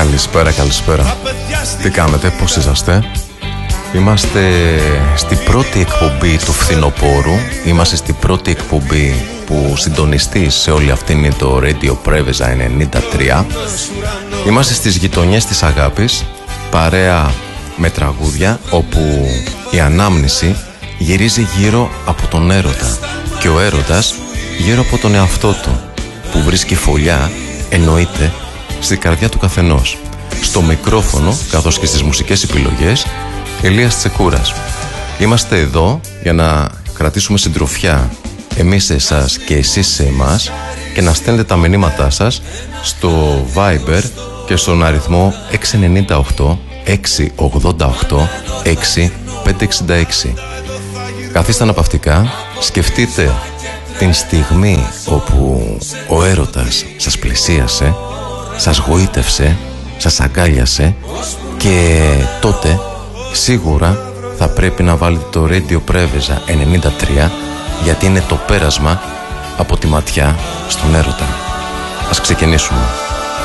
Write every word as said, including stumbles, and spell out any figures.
Καλησπέρα, καλησπέρα. Τι κάνετε, πώς είσαστε? Είμαστε στην πρώτη εκπομπή του φθινοπόρου. Είμαστε στην πρώτη εκπομπή που συντονιστεί σε όλη αυτήν είναι το Radio Preveza ενενήντα τρία. Είμαστε στις γειτονιές της αγάπης, παρέα με τραγούδια όπου η ανάμνηση γυρίζει γύρω από τον έρωτα και ο έρωτας γύρω από τον εαυτό του, που βρίσκει φωλιά, εννοείται, στην καρδιά του καθενός. Στο μικρόφωνο, καθώς και στις μουσικές επιλογές, Ηλίας Τσεκούρας. Είμαστε εδώ για να κρατήσουμε συντροφιά εμείς σε εσάς και εσείς σε εμάς και να στέλνετε τα μηνύματά σας στο Viber και στον αριθμό έξι εννιά οκτώ έξι ογδόντα οκτώ έξι πεντακόσια εξήντα έξι. Καθίστε αναπαυτικά, σκεφτείτε την στιγμή όπου ο έρωτας σας πλησίασε, σας γοήτευσε, σας αγκάλιασε και τότε σίγουρα θα πρέπει να βάλετε το Radio Preveza ενενήντα τρία, γιατί είναι το πέρασμα από τη ματιά στον έρωτα. Ας ξεκινήσουμε.